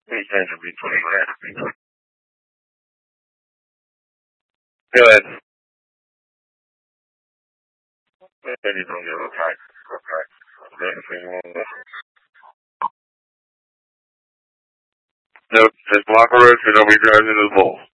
These things would be 20 grand. Good. Then you don't get a tax. Nope, just block a road so nobody drives into the pole.